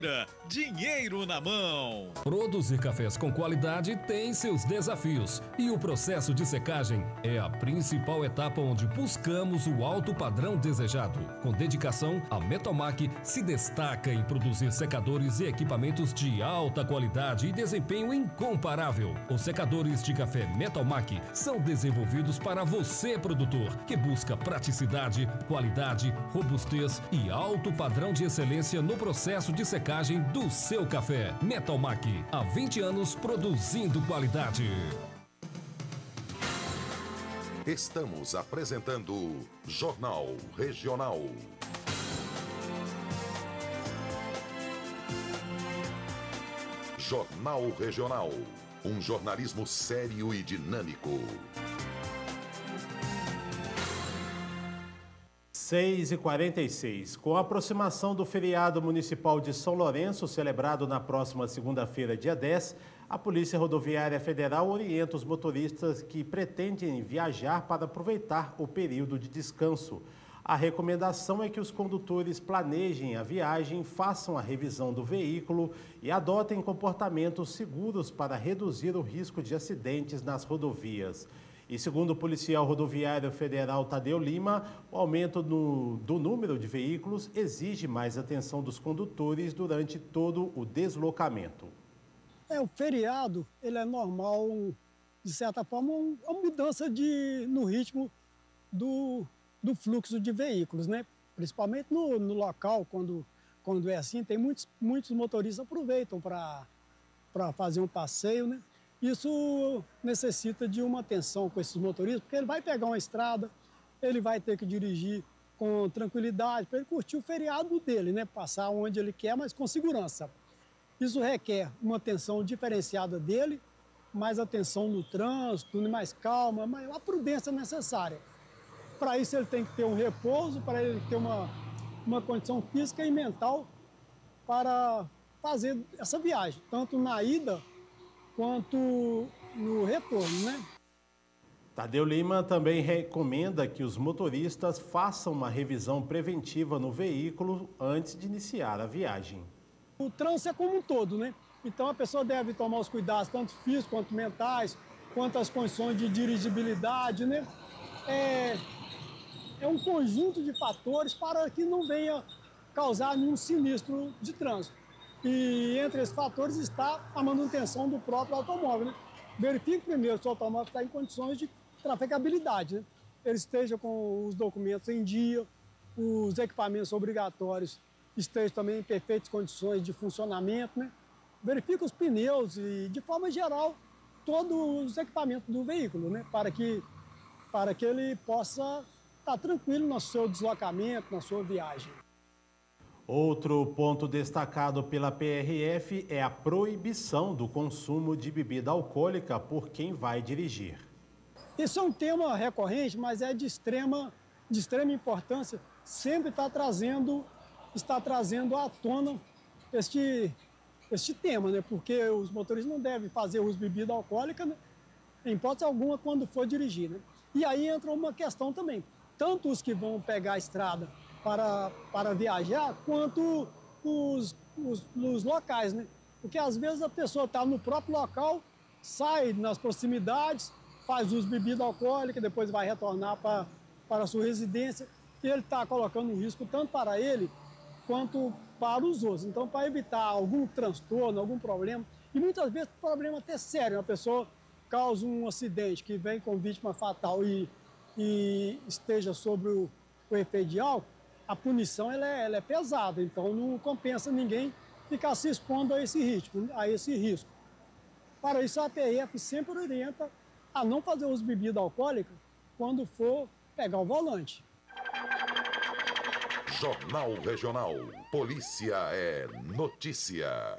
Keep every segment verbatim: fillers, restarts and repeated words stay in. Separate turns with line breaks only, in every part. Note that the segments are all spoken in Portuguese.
Dinheiro na mão.
Produzir cafés com qualidade tem seus desafios e o processo de secagem é a principal etapa onde buscamos o alto padrão desejado. Com dedicação, a Metalmac se destaca em produzir secadores e equipamentos de alta qualidade e desempenho incomparável. Os secadores de café Metalmac são desenvolvidos para você, produtor, que busca praticidade, qualidade, robustez e alto padrão de excelência no processo de secagem do seu café. Metalmac, há vinte anos produzindo qualidade.
Estamos apresentando Jornal Regional. Jornal Regional, um jornalismo sério e dinâmico.
seis e quarenta e seis. Com a aproximação do feriado municipal de São Lourenço, celebrado na próxima segunda-feira, dia dez, a Polícia Rodoviária Federal orienta os motoristas que pretendem viajar para aproveitar o período de descanso. A recomendação é que os condutores planejem a viagem, façam a revisão do veículo e adotem comportamentos seguros para reduzir o risco de acidentes nas rodovias. E segundo o policial rodoviário federal Tadeu Lima, o aumento no, do número de veículos exige mais atenção dos condutores durante todo o deslocamento.
É, o feriado, ele é normal, de certa forma, uma mudança de, no ritmo do, do fluxo de veículos, né? Principalmente no, no local, quando, quando é assim, tem muitos, muitos motoristas aproveitam para para fazer um passeio, né? Isso necessita de uma atenção com esses motoristas, porque ele vai pegar uma estrada, ele vai ter que dirigir com tranquilidade, para ele curtir o feriado dele, né? Passar onde ele quer, mas com segurança. Isso requer uma atenção diferenciada dele, mais atenção no trânsito, mais calma, a prudência necessária. Para isso ele tem que ter um repouso, para ele ter uma, uma condição física e mental para fazer essa viagem, tanto na ida quanto no retorno, né?
Tadeu Lima também recomenda que os motoristas façam uma revisão preventiva no veículo antes de iniciar a viagem.
O trânsito é como um todo, né? Então a pessoa deve tomar os cuidados, tanto físicos quanto mentais, quanto as condições de dirigibilidade, né? É, é um conjunto de fatores para que não venha causar nenhum sinistro de trânsito. E entre esses fatores está a manutenção do próprio automóvel, né? Verifique primeiro se o automóvel está em condições de trafegabilidade, né? Ele esteja com os documentos em dia, os equipamentos obrigatórios estejam também em perfeitas condições de funcionamento, né? Verifique os pneus e, de forma geral, todos os equipamentos do veículo, né? Para que, para que ele possa estar tranquilo no seu deslocamento, na sua viagem.
Outro ponto destacado pela P R F é a proibição do consumo de bebida alcoólica por quem vai dirigir.
Isso é um tema recorrente, mas é de extrema, de extrema importância. Sempre está trazendo, está trazendo à tona este, este tema, né? Porque os motoristas não devem fazer uso de bebida alcoólica, né? Em hipótese alguma, quando for dirigir, né? E aí entra uma questão também. Tanto os que vão pegar a estrada para, para viajar, quanto os, os, os locais, né? Porque às vezes a pessoa está no próprio local, sai nas proximidades, faz uso de bebida alcoólica, depois vai retornar para, para a sua residência, e ele está colocando um risco tanto para ele quanto para os outros. Então, para evitar algum transtorno, algum problema, e muitas vezes problema até sério, a pessoa causa um acidente que vem com vítima fatal e, e esteja sobre o, o efeito de álcool, a punição ela é, ela é pesada, então não compensa ninguém ficar se expondo a esse ritmo, a esse risco. Para isso, a P R F sempre orienta a não fazer uso de bebida alcoólica quando for pegar o volante.
Jornal Regional. Polícia é notícia.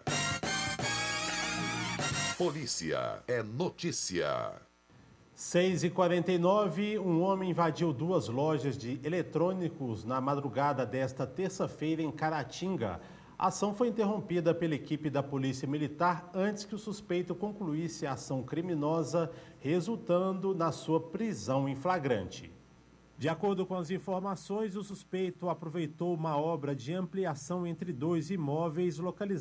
Polícia é notícia.
seis e quarenta e nove, um homem invadiu duas lojas de eletrônicos na madrugada desta terça-feira em Caratinga. A ação foi interrompida pela equipe da Polícia Militar antes que o suspeito concluísse a ação criminosa, resultando na sua prisão em flagrante. De acordo com as informações, o suspeito aproveitou uma obra de ampliação entre dois imóveis localizados